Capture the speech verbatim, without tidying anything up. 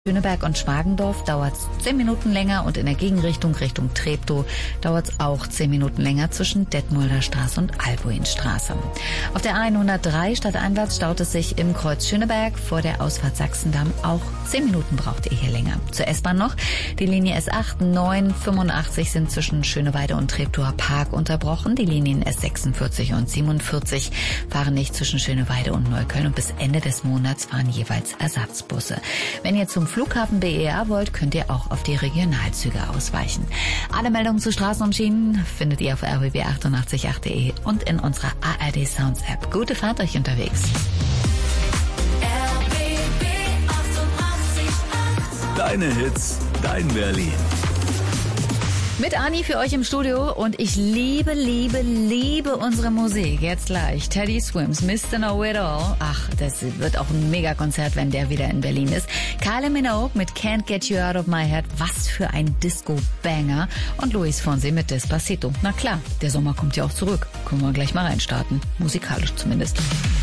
Schöneberg und Schmargendorf dauert es zehn Minuten länger und in der Gegenrichtung Richtung Treptow dauert es auch zehn Minuten länger zwischen Detmolder Straße und Albuinstraße. Auf der A hundertdrei stadteinwärts staut es sich im Kreuz Schöneberg vor der Ausfahrt Sachsendamm. Auch zehn Minuten braucht ihr hier länger. Zur S-Bahn noch. Die Linie S acht, neun, fünfundachtzig sind zwischen Schöneweide und Treptower Park unterbrochen. Die Linien S sechsundvierzig und siebenundvierzig fahren nicht zwischen Schöneweide und Neukölln und bis Ende des Monats fahren jeweils Ersatzbusse. Wenn ihr zum Flughafen B E R wollt, könnt ihr auch auf die Regionalzüge ausweichen. Alle Meldungen zu Straßen und Schienen findet ihr auf r b b achtundachtzig punkt acht punkt de und in unserer A R D Sounds App. Gute Fahrt euch unterwegs. R B B achtundachtzig Komma acht. Deine Hits, dein Berlin. Mit Ani für euch im Studio und ich liebe, liebe, liebe unsere Musik. Jetzt gleich Teddy Swims, Mister Know It All. Ach, das wird auch ein Megakonzert, wenn der wieder in Berlin ist. Kylie Minogue mit Can't Get You Out of My Head. Was für ein Disco-Banger. Und Luis Fonsi mit Despacito. Na klar, der Sommer kommt ja auch zurück. Können wir gleich mal reinstarten. Musikalisch zumindest.